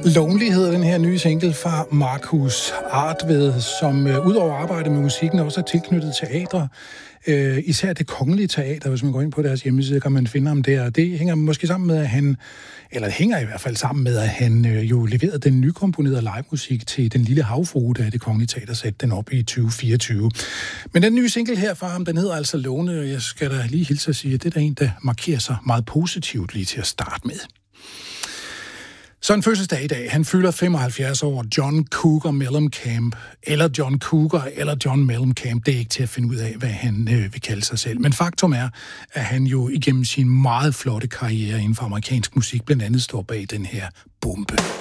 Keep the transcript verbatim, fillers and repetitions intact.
Lonely hedder den her nye single fra Marcus Artved, som øh, udover at arbejde med musikken også er tilknyttet teatre. Øh, især Det Kongelige Teater, hvis man går ind på deres hjemmeside, kan man finde ham der. Det hænger måske sammen med, at han, eller det hænger i hvert fald sammen med, at han øh, jo leverede den nykomponerede livemusik til Den Lille Havfrue, da Det Kongelige Teater satte den op i tyve fireogtyve. Men den nye single her fra ham, den hedder altså Låne, og jeg skal da lige hilse at sige, at det er der en, der markerer sig meget positivt lige til at starte med. Så en fødselsdag i dag. Han fylder femoghalvfjerds år. John Cougar Mellencamp. Eller John Cougar, eller John Mellencamp. Det er ikke til at finde ud af, hvad han øh, vil kalde sig selv. Men faktum er, at han jo igennem sin meget flotte karriere inden for amerikansk musik blandt andet står bag den her bombe.